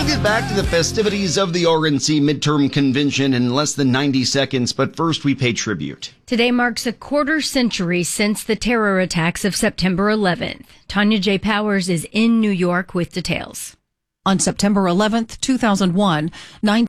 get back to the festivities of the RNC midterm convention in less than 90 seconds, but first we pay tribute. Today marks a quarter century since the terror attacks of September 11th. Tanya J. Powers is in New York with details. On September 11th, 2001, 9